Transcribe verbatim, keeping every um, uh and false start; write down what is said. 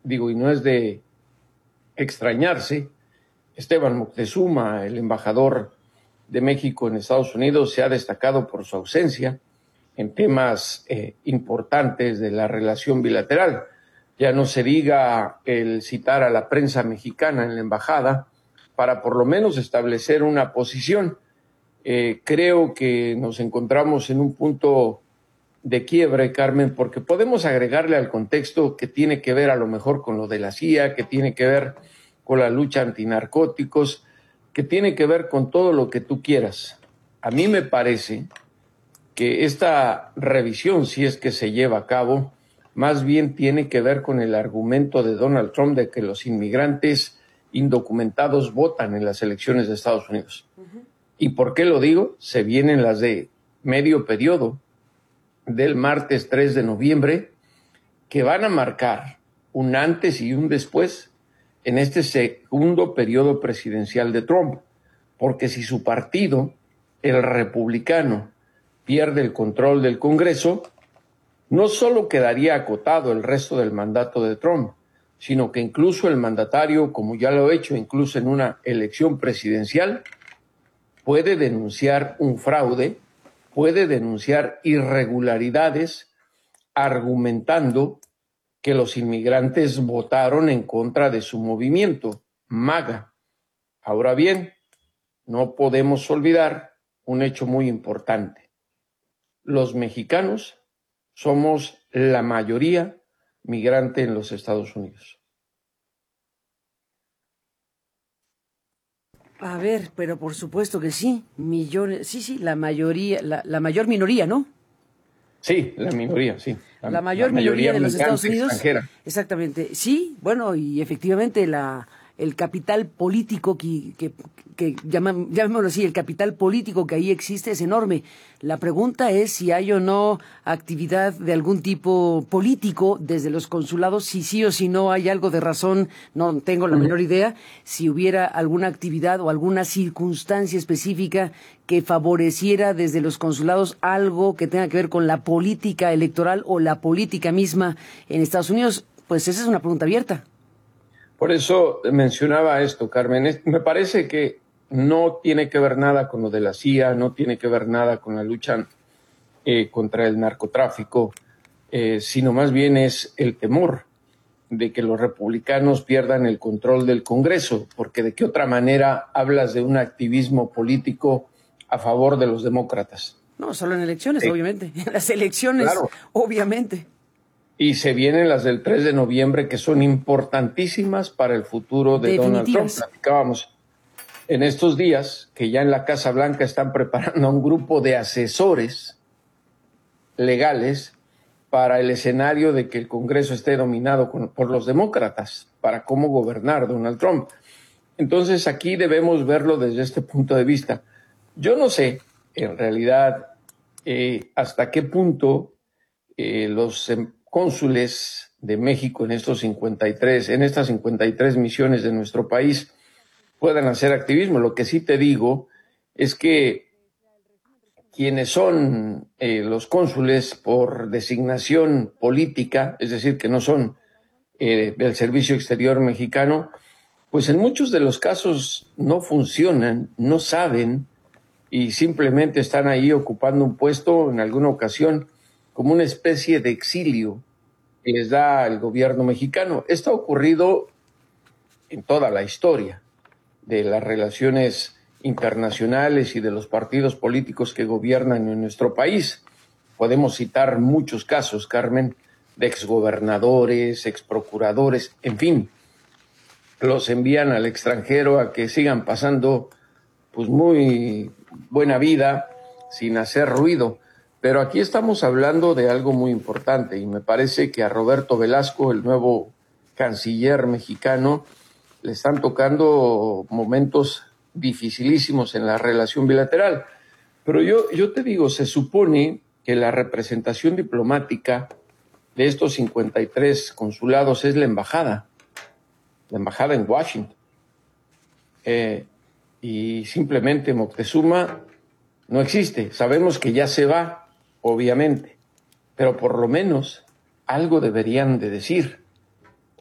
digo, y no es de extrañarse, Esteban Moctezuma, el embajador de México en Estados Unidos, se ha destacado por su ausencia en temas eh, importantes de la relación bilateral. Ya no se diga el citar a la prensa mexicana en la embajada para por lo menos establecer una posición. Eh, creo que nos encontramos en un punto de quiebre, Carmen, porque podemos agregarle al contexto que tiene que ver a lo mejor con lo de la C I A, que tiene que ver con la lucha antinarcóticos, que tiene que ver con todo lo que tú quieras. A mí me parece que esta revisión, si es que se lleva a cabo, más bien tiene que ver con el argumento de Donald Trump de que los inmigrantes indocumentados votan en las elecciones de Estados Unidos. Uh-huh. ¿Y por qué lo digo? Se vienen las de medio periodo del martes tres de noviembre que van a marcar un antes y un después en este segundo periodo presidencial de Trump, porque si su partido, el republicano, pierde el control del Congreso, no solo quedaría acotado el resto del mandato de Trump, sino que incluso el mandatario, como ya lo ha hecho incluso en una elección presidencial, puede denunciar un fraude, puede denunciar irregularidades, argumentando que los inmigrantes votaron en contra de su movimiento, MAGA. Ahora bien, no podemos olvidar un hecho muy importante. Los mexicanos somos la mayoría migrante en los Estados Unidos. A ver, pero por supuesto que sí, millones, sí, sí, la mayoría, la, la mayor minoría, ¿no? Sí, la minoría, sí. La, la mayor la mayoría, mayoría de los Estados Unidos. Extranjera. Exactamente, sí, bueno, y efectivamente la el capital político que, que, que llaman, llamémoslo así, el capital político que ahí existe es enorme. La pregunta es si hay o no actividad de algún tipo político desde los consulados, si sí o si no hay algo de razón, no tengo la menor idea, si hubiera alguna actividad o alguna circunstancia específica que favoreciera desde los consulados algo que tenga que ver con la política electoral o la política misma en Estados Unidos. Pues esa es una pregunta abierta. Por eso mencionaba esto, Carmen. Me parece que no tiene que ver nada con lo de la C I A, no tiene que ver nada con la lucha eh, contra el narcotráfico, eh, sino más bien es el temor de que los republicanos pierdan el control del Congreso, porque de qué otra manera hablas de un activismo político a favor de los demócratas. No, solo en elecciones, sí. Obviamente. En las elecciones, claro. Obviamente. Y se vienen las del tres de noviembre, que son importantísimas para el futuro de Donald Trump. Platicábamos en estos días que ya en la Casa Blanca están preparando a un grupo de asesores legales para el escenario de que el Congreso esté dominado con, por los demócratas, para cómo gobernar Donald Trump. Entonces aquí debemos verlo desde este punto de vista. Yo no sé, en realidad, eh, hasta qué punto eh, los cónsules de México en estos cincuenta y tres, en estas cincuenta y tres misiones de nuestro país puedan hacer activismo. Lo que sí te digo es que quienes son eh, los cónsules por designación política, es decir, que no son eh, del Servicio Exterior Mexicano, pues en muchos de los casos no funcionan, no saben y simplemente están ahí ocupando un puesto en alguna ocasión como una especie de exilio que les da el gobierno mexicano. Esto ha ocurrido en toda la historia de las relaciones internacionales y de los partidos políticos que gobiernan en nuestro país. Podemos citar muchos casos, Carmen, de exgobernadores, exprocuradores, en fin, los envían al extranjero a que sigan pasando pues muy buena vida sin hacer ruido. Pero aquí estamos hablando de algo muy importante y me parece que a Roberto Velasco, el nuevo canciller mexicano, le están tocando momentos dificilísimos en la relación bilateral. Pero yo, yo te digo, se supone que la representación diplomática de estos cincuenta y tres consulados es la embajada, la embajada en Washington. Eh, y simplemente Moctezuma no existe. Sabemos que ya se va, obviamente, pero por lo menos algo deberían de decir.